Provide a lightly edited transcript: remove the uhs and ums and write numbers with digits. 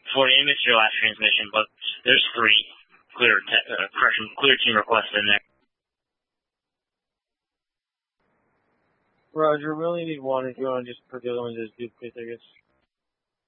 before you missed your last transmission, but there's 3 clear team requests in there. Roger, we only need 1 if you want to just put the other ones as duplicates, I guess.